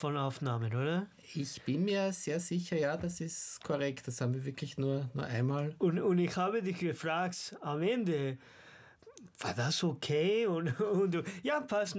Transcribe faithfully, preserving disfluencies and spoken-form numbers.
von Aufnahmen, oder? Ich bin mir sehr sicher, ja, das ist korrekt. Das haben wir wirklich nur, nur einmal. Und, und ich habe dich gefragt am Ende, war das okay? Und, und du, ja, passt,